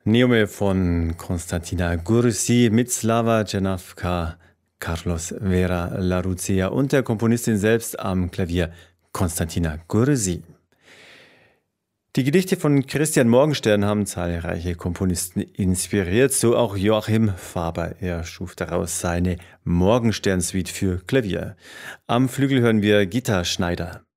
Neume von Konstantina Gursi mit Slava Dženavka, Carlos Vera Larrucia und der Komponistin selbst am Klavier Konstantina Gursi. Die Gedichte von Christian Morgenstern haben zahlreiche Komponisten inspiriert, so auch Joachim Faber. Er schuf daraus seine Morgenstern-Suite für Klavier. Am Flügel hören wir Gitta Schneider.